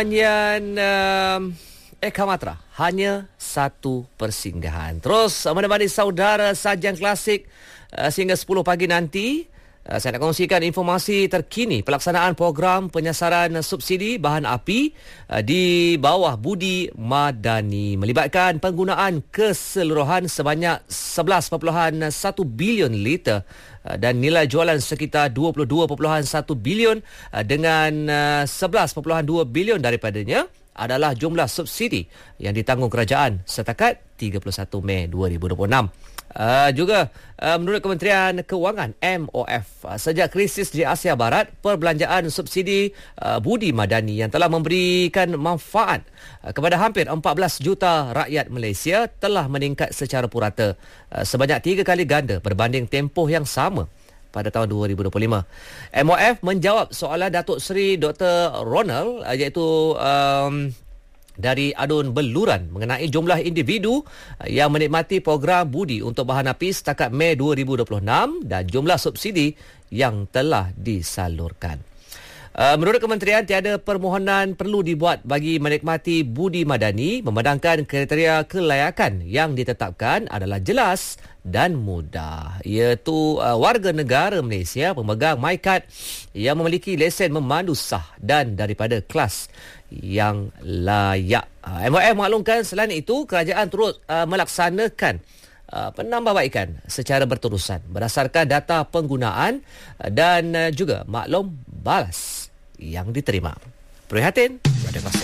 Nyanyian Eka Matra, hanya satu persinggahan. Terus menemani saudara sajian klasik sehingga 10 pagi nanti. Saya nak kongsikan informasi terkini pelaksanaan program penyasaran subsidi bahan api di bawah Budi Madani melibatkan penggunaan keseluruhan sebanyak 11.1 bilion liter dan nilai jualan sekitar 22.1 bilion dengan 11.2 bilion daripadanya adalah jumlah subsidi yang ditanggung kerajaan setakat 31 Mei 2026. Menurut Kementerian Kewangan MOF, sejak krisis di Asia Barat, perbelanjaan subsidi Budi Madani yang telah memberikan manfaat kepada hampir 14 juta rakyat Malaysia telah meningkat secara purata sebanyak 3 kali ganda berbanding tempoh yang sama pada tahun 2025. MOF menjawab soalan Datuk Seri Dr. Ronald iaitu dari Adun Beluran mengenai jumlah individu yang menikmati program Budi untuk bahan api setakat Mei 2026 dan jumlah subsidi yang telah disalurkan. Menurut kementerian, tiada permohonan perlu dibuat bagi menikmati Budi Madani memandangkan kriteria kelayakan yang ditetapkan adalah jelas dan mudah, iaitu warga negara Malaysia pemegang MyCard yang memiliki lesen memandu sah dan daripada kelas yang layak. MOF maklumkan selain itu kerajaan turut melaksanakan penambahbaikan secara berterusan berdasarkan data penggunaan dan juga maklum balas yang diterima. Prihatin, berada pasti.